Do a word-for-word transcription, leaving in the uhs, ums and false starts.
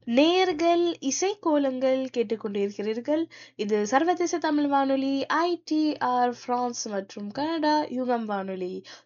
நேயர்கள் இசைக்கோலங்கள் கேட்டுக்கொண்டிருக்கிறீர்கள். இது சர்வதேச தமிழ் வானொலி, ஐடிஆர் பிரான்ஸ் மற்றும் கனடா யுகம் வானொலி.